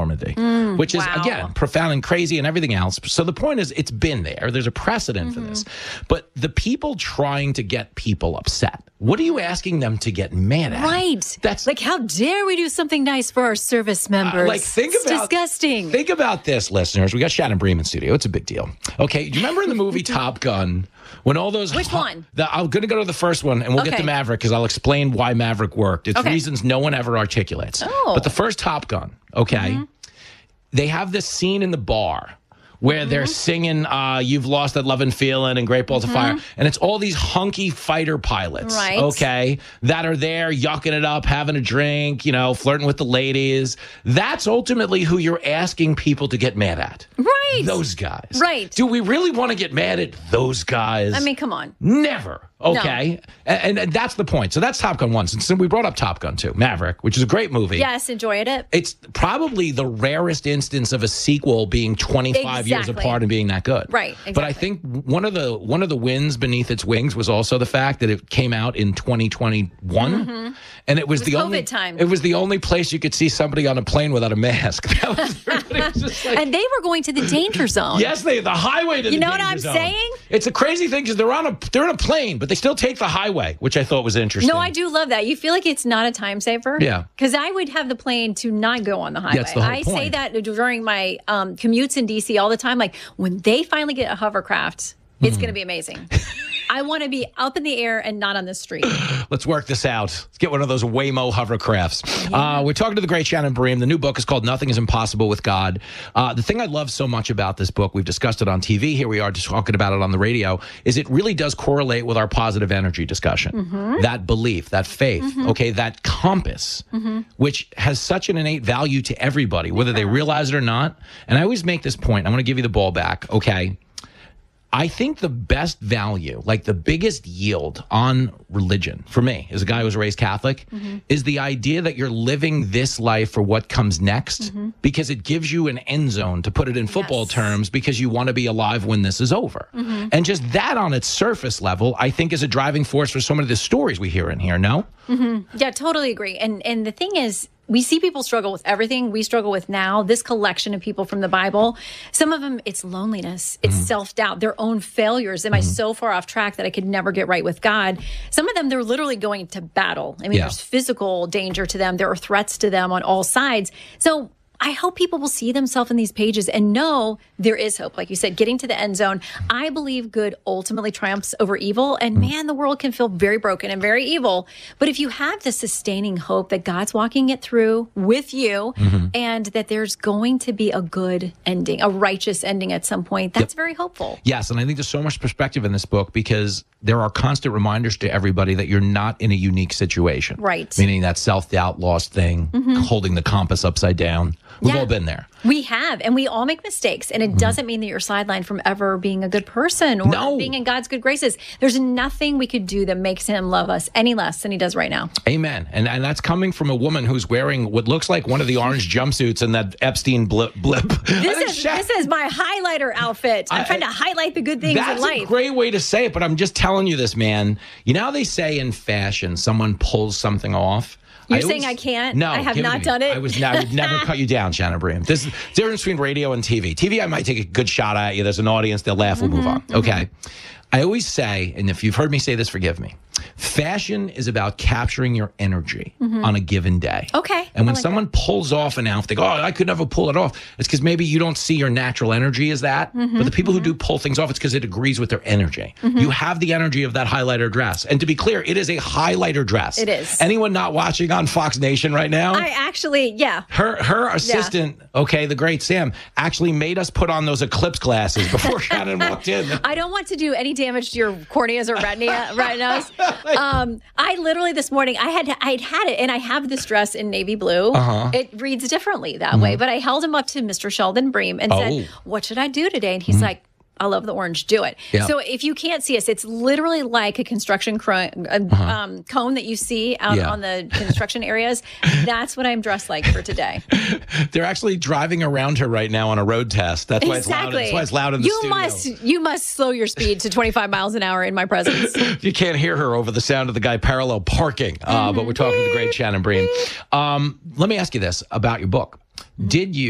Normandy, which is, again, profound and crazy and everything else. So the point is, it's been there. There's a precedent for this. But the people trying to get people upset, what are you asking them to get mad at? Right. That's like, how dare we do something nice for our service members? It's disgusting. Think about this, listeners. We got Shannon Bream in studio. It's a big deal. Okay. Do you remember in the movie Top Gun when all those... Which one? I'm going to go to the first one, and we'll get to Maverick because I'll explain why Maverick worked. It's reasons no one ever articulates. Oh. But the first Top Gun, they have this scene in the bar where they're singing You've Lost That Love and Feeling and Great Balls of Fire. And it's all these hunky fighter pilots, that are there yucking it up, having a drink, flirting with the ladies. That's ultimately who you're asking people to get mad at. Right. Those guys. Right. Do we really want to get mad at those guys? I mean, come on. Never. Okay. No. And that's the point. So that's Top Gun 1. Since we brought up Top Gun 2, Maverick, which is a great movie. Yes, enjoyed it. It's probably the rarest instance of a sequel being 25 years apart and being that good. Right. Exactly. But I think one of the wins beneath its wings was also the fact that it came out in 2021. And it was the only time. It was the only place you could see somebody on a plane without a mask. That was just like, and they were going to the danger zone. Yes, the highway to the danger zone. You know what I'm saying? It's a crazy thing because they're in a plane, but they still take the highway, which I thought was interesting. No, I do love that. You feel like it's not a time saver? Yeah. Because I would have the plane to not go on the highway. That's the whole I point. say that during my commutes in D.C. all the time. Like, when they finally get a hovercraft, it's going to be amazing. I want to be up in the air and not on the street. Let's work this out. Let's get one of those Waymo hovercrafts. Yeah. We're talking to the great Shannon Bream. The new book is called Nothing is Impossible with God. The thing I love so much about this book, we've discussed it on TV, here we are just talking about it on the radio, is it really does correlate with our positive energy discussion. That belief, that faith, that compass, which has such an innate value to everybody, whether they realize it or not. And I always make this point. I'm going to give you the ball back, okay? I think the best value, like the biggest yield on religion, for me, as a guy who was raised Catholic, is the idea that you're living this life for what comes next, because it gives you an end zone, to put it in football terms, because you want to be alive when this is over. And just that on its surface level, I think, is a driving force for so many of the stories we hear in here, no? Yeah, totally agree. And the thing is, we see people struggle with everything we struggle with now. This collection of people from the Bible, some of them, it's loneliness, it's self-doubt, their own failures. Am I so far off track that I could never get right with God? Some of them, they're literally going to battle. I mean, there's physical danger to them. There are threats to them on all sides. So I hope people will see themselves in these pages and know there is hope. Like you said, getting to the end zone. I believe good ultimately triumphs over evil. And man, the world can feel very broken and very evil. But if you have the sustaining hope that God's walking it through with you and that there's going to be a good ending, a righteous ending at some point, that's very hopeful. Yes, and I think there's so much perspective in this book because there are constant reminders to everybody that you're not in a unique situation. Right. Meaning that self-doubt, lost thing, holding the compass upside down. We've all been there. We have, and we all make mistakes, and it doesn't mean that you're sidelined from ever being a good person or being in God's good graces. There's nothing we could do that makes him love us any less than he does right now. Amen. And that's coming from a woman who's wearing what looks like one of the orange jumpsuits in that Epstein blip. This is my highlighter outfit. I'm trying to highlight the good things in life. That's a great way to say it, but I'm just telling you this, man. You know how they say in fashion, someone pulls something off? You're saying I can't? No, I have not done it? I would never cut you down, Shannon Bream. This is the difference between radio and TV. TV, I might take a good shot at you. There's an audience. They'll laugh. We'll move on. Okay. I always say, and if you've heard me say this, forgive me, fashion is about capturing your energy on a given day. Okay. And when someone pulls off an outfit, they go, I could never pull it off. It's because maybe you don't see your natural energy as that. But the people who do pull things off, it's because it agrees with their energy. You have the energy of that highlighter dress. And to be clear, it is a highlighter dress. It is. Anyone not watching on Fox Nation right now? I actually, Her assistant, the great Sam, actually made us put on those eclipse glasses before Shannon walked in. I don't want to do any damage to your corneas or retinas. I literally this morning, I'd had it, and I have this dress in navy blue. It reads differently that way, but I held him up to Mr. Sheldon Bream and said, what should I do today? And he's like, I love the orange. Do it. Yeah. So if you can't see us, it's literally like a construction cone that you see out on the construction areas. That's what I'm dressed like for today. They're actually driving around her right now on a road test. That's why it's loud. That's why it's loud in the studio. You must slow your speed to 25 miles an hour in my presence. You can't hear her over the sound of the guy parallel parking. But we're talking to the great Shannon Bream. Let me ask you this about your book. Did you